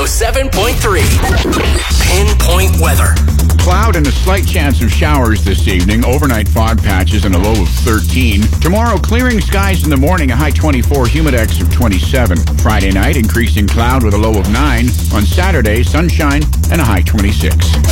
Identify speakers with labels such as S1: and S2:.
S1: 107.3. Pinpoint weather.
S2: Cloud and a slight chance of showers this evening. Overnight fog patches and a low of 13. Tomorrow, clearing skies in the morning, a high 24, humidex of 27. Friday night, increasing cloud with a low of 9. On Saturday, sunshine and a high 26.